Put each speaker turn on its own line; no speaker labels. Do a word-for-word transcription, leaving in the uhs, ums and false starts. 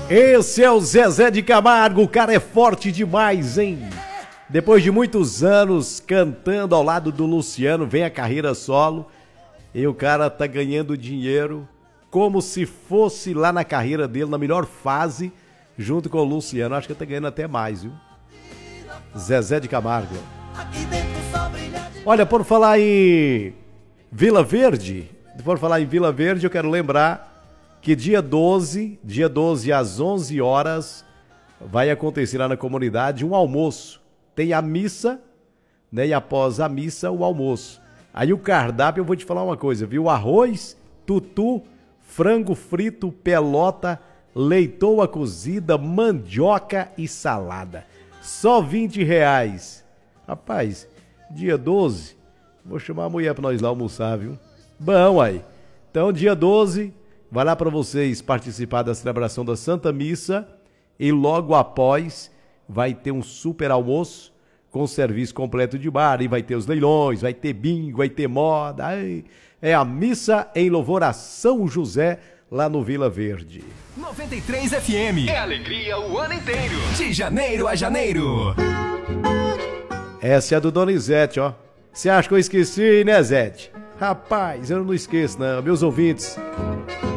Esse é o Zezé de Camargo, o cara é forte demais, hein? Depois de muitos anos cantando ao lado do Luciano, vem a carreira solo e o cara tá ganhando dinheiro como se fosse lá na carreira dele, na melhor fase, junto com o Luciano. Acho que ele tá ganhando até mais, viu? Zezé de Camargo. Olha, por falar em Vila Verde, por falar em Vila Verde, eu quero lembrar que dia doze, dia doze às onze horas, vai acontecer lá na comunidade um almoço. Tem a missa, né? E após a missa, o almoço. Aí o cardápio, eu vou te falar uma coisa, viu? Arroz, tutu, frango frito, pelota, leitoa cozida, mandioca e salada. Só vinte reais. Rapaz, dia doze, vou chamar a mulher pra nós lá almoçar, viu? Bom aí. Então, dia doze, vai lá pra vocês participar da celebração da Santa Missa e logo após vai ter um super almoço com serviço completo de bar, e vai ter os leilões, vai ter bingo, vai ter moda. Ai, é a missa em louvor a São José, lá no Vila Verde.
noventa e três F M. É alegria o ano inteiro. De janeiro a janeiro.
Essa é a do Donizete, ó. Você acha que eu esqueci, né, Zete? Rapaz, eu não esqueço, não. Meus ouvintes,